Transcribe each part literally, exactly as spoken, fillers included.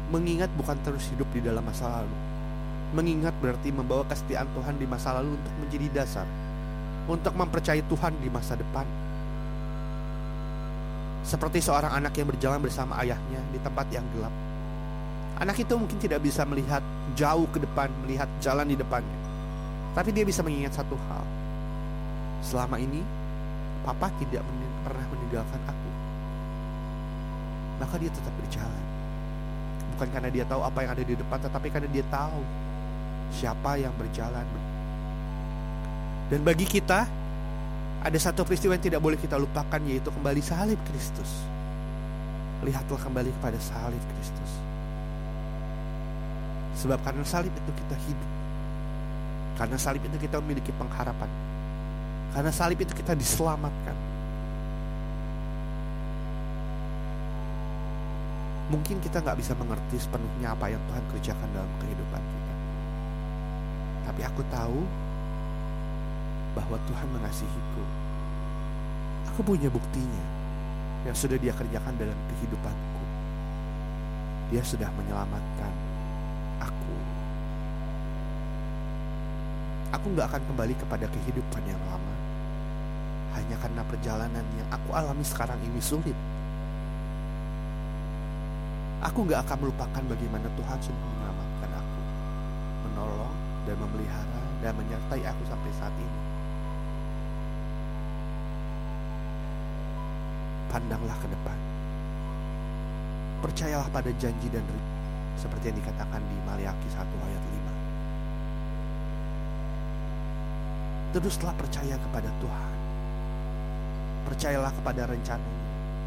Mengingat bukan terus hidup di dalam masa lalu. Mengingat berarti membawa kesetiaan Tuhan di masa lalu untuk menjadi dasar untuk mempercayai Tuhan di masa depan. Seperti seorang anak yang berjalan bersama ayahnya di tempat yang gelap. Anak itu mungkin tidak bisa melihat jauh ke depan, melihat jalan di depannya. Tapi dia bisa mengingat satu hal. Selama ini, Papa tidak men- pernah meninggalkan aku. Maka dia tetap berjalan. Bukan karena dia tahu apa yang ada di depan, tetapi karena dia tahu siapa yang berjalan. Dan bagi kita, ada satu peristiwa yang tidak boleh kita lupakan, yaitu kembali salib Kristus. Lihatlah kembali kepada salib Kristus. Sebab karena salib itu kita hidup. Karena salib itu kita memiliki pengharapan. Karena salib itu kita diselamatkan. Mungkin kita gak bisa mengerti sepenuhnya apa yang Tuhan kerjakan dalam kehidupan kita. Tapi aku tahu bahwa Tuhan mengasihiku. Aku punya buktinya yang sudah Dia kerjakan dalam kehidupanku. Dia sudah menyelamatkan aku. Aku gak akan kembali kepada kehidupan yang lama hanya karena perjalanan yang aku alami sekarang ini sulit. Aku gak akan melupakan bagaimana Tuhan sudah menyelamatkan aku, menolong dan memelihara dan menyertai aku sampai saat ini. Pandanglah ke depan. Percayalah pada janji dan rizki, seperti yang dikatakan di Maliaki satu ayat lima. Teruslah percaya kepada Tuhan. Percayalah kepada rencananya.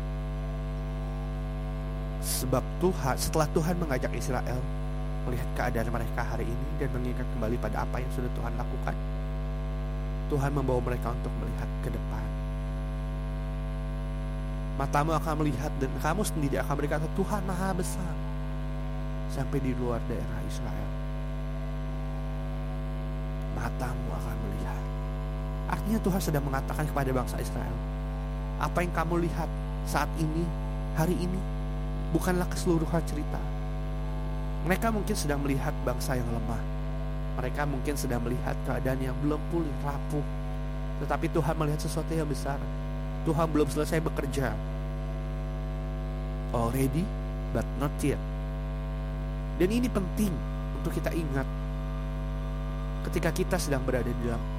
Sebab Tuhan, setelah Tuhan mengajak Israel melihat keadaan mereka hari ini dan mengingat kembali pada apa yang sudah Tuhan lakukan, Tuhan membawa mereka untuk melihat ke depan. Matamu akan melihat dan kamu sendiri akan berkata, Tuhan maha besar, sampai di luar daerah Israel. Matamu akan melihat. Artinya Tuhan sedang mengatakan kepada bangsa Israel, apa yang kamu lihat saat ini, hari ini, bukanlah keseluruhan cerita. Mereka mungkin sedang melihat bangsa yang lemah. Mereka mungkin sedang melihat keadaan yang belum pulih, rapuh. Tetapi Tuhan melihat sesuatu yang besar. Tuhan belum selesai bekerja. Already, but not yet. Dan ini penting untuk kita ingat ketika kita sedang berada di dalam